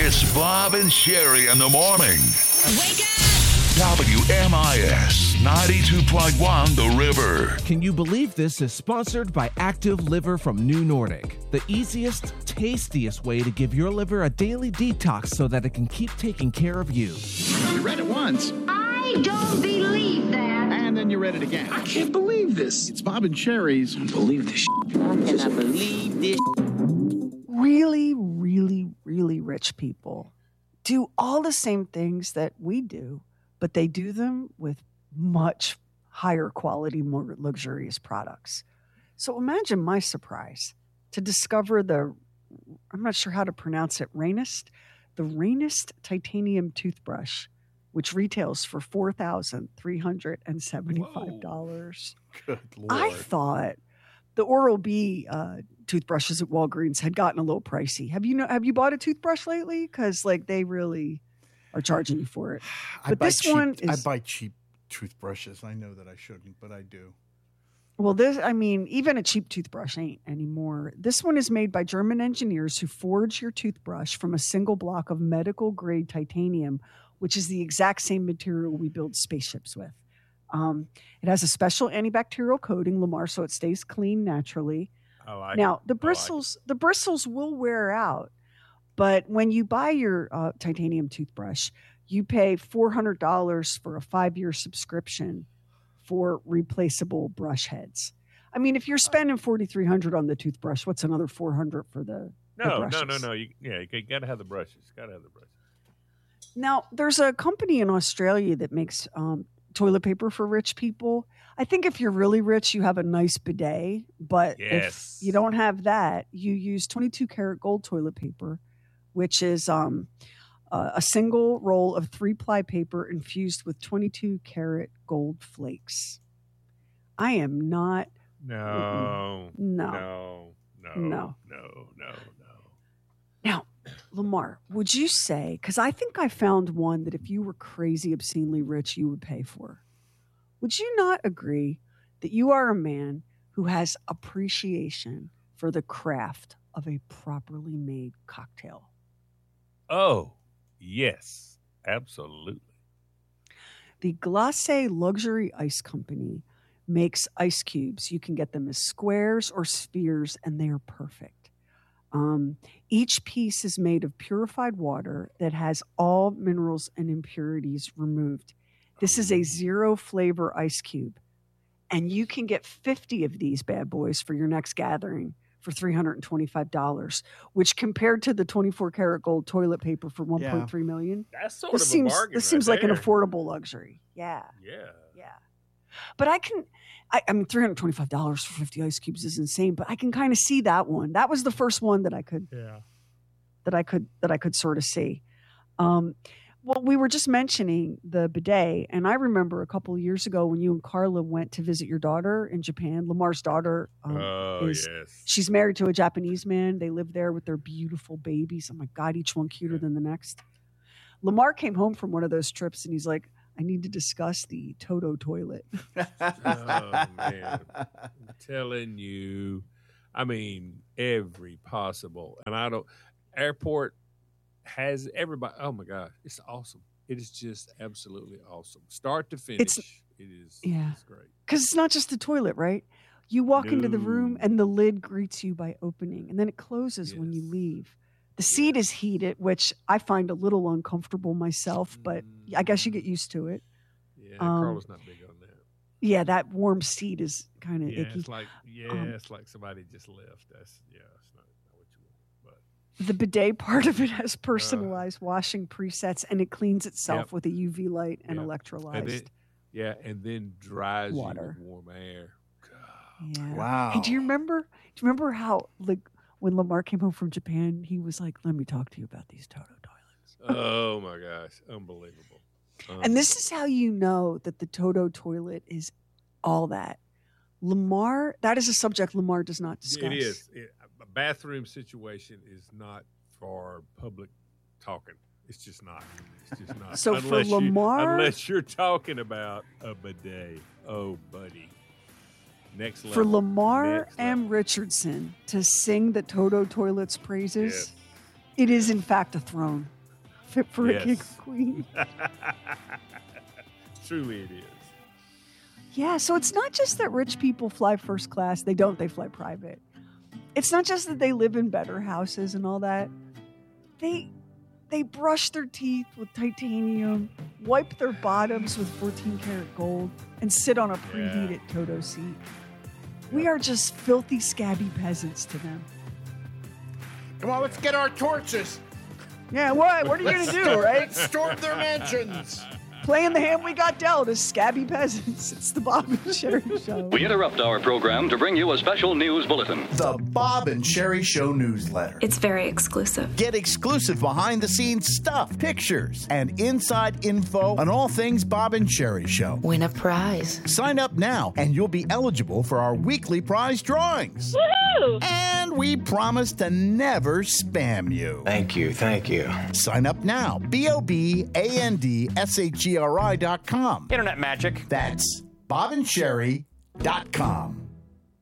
It's Bob and Sherry in the morning. Wake up! WMIS 92.1 The River. Can you believe this is sponsored by Active Liver from New Nordic? The easiest, tastiest way to give your liver a daily detox so that it can keep taking care of you. You read it once. I don't believe that. And then you read it again. I can't believe this. It's Bob and Sherry's. I don't believe this. I cannot believe this. Really, really, really rich people do all the same things that we do, but they do them with much higher quality, more luxurious products. So imagine my surprise to discover I'm not sure how to pronounce it, the Rainist titanium toothbrush, which retails for $4,375. Good Lord. I thought the Oral-B toothbrushes at Walgreens had gotten a little pricey. Have you bought a toothbrush lately? Because they really are charging you for it. But this one is. I buy cheap toothbrushes. I know that I shouldn't, but I do. Well, even a cheap toothbrush ain't anymore. This one is made by German engineers who forge your toothbrush from a single block of medical grade titanium, which is the exact same material we build spaceships with. It has a special antibacterial coating, Lamar, so it stays clean naturally. Now, the bristles will wear out, but when you buy your titanium toothbrush, you pay $400 for a 5-year subscription for replaceable brush heads. I mean, if you're spending $4,300 on the toothbrush, what's another $400 for the brushes? No. You got to have the brushes. Now, there's a company in Australia that makes toilet paper for rich people. I think if you're really rich, you have a nice bidet. But if you don't have that, you use 22 karat gold toilet paper, which is a single roll of 3-ply paper infused with 22 karat gold flakes. I am not. No. Now, Lamar, would you say, because I think I found one that if you were crazy, obscenely rich, you would pay for. Would you not agree that you are a man who has appreciation for the craft of a properly made cocktail? Oh, yes, absolutely. The Glacé Luxury Ice Company makes ice cubes. You can get them as squares or spheres, and they are perfect. Each piece is made of purified water that has all minerals and impurities removed. This is a 0 flavor ice cube, and you can get 50 of these bad boys for your next gathering for $325, which compared to the 24 karat gold toilet paper for $1.3 million. That's sort of a bargain. This seems like an affordable luxury. Yeah. But I mean, $325 for 50 ice cubes is insane, but I can kind of see that one. That was the first one that I could sort of see. Well, we were just mentioning the bidet, and I remember a couple of years ago when you and Carla went to visit your daughter in Japan. Lamar's daughter she's married to a Japanese man. They live there with their beautiful babies. Oh my God, each one cuter than the next. Lamar came home from one of those trips, and he's like, I need to discuss the Toto toilet. Oh, man. I'm telling you. I mean, every possible. And airport has everybody. Oh, my God. It's awesome. It is just absolutely awesome. Start to finish. It's great. Because it's not just the toilet, right? You walk into the room, and the lid greets you by opening, and then it closes when you leave. The seat is heated, which I find a little uncomfortable myself, but I guess you get used to it. Yeah, Carla's not big on that. Yeah, that warm seat is kind of icky. It's like somebody just left. It's not what you want. But the bidet part of it has personalized washing presets, and it cleans itself with a UV light and electrolyzed. And then dries water. You with warm air. God. Yeah. Wow. Hey, do you remember how when Lamar came home from Japan, he was like, let me talk to you about these Toto toilets. Oh, my gosh. Unbelievable. And this is how you know that the Toto toilet is all that. Lamar, that is a subject Lamar does not discuss. It is. A bathroom situation is not for public talking. It's just not. So for Lamar, unless you're talking about a bidet. Oh, buddy. Next level. For Lamar M. Richardson to sing the Toto toilet's praises, it is in fact a throne. fit for a king Yes. or queen. Truly it is. Yeah, so it's not just that rich people fly first class. They don't, they fly private. It's not just that they live in better houses and all that. They brush their teeth with titanium, wipe their bottoms with 14 karat gold, and sit on a preheated Toto seat. We are just filthy, scabby peasants to them. Come on, let's get our torches. Yeah, what? What are you going to do, right? Let's storm their mansions. Playing the hand we got dealt as scabby peasants. It's the Bob and Sherry Show. We interrupt our program to bring you a special news bulletin. The Bob and Sherry Show newsletter. It's very exclusive. Get exclusive behind-the-scenes stuff, pictures, and inside info on all things Bob and Sherry Show. Win a prize. Sign up now, and you'll be eligible for our weekly prize drawings. Woohoo! And we promise to never spam you. Thank you. Sign up now. BOBANDSHERI.com. Internet magic. That's BobandSherry.com.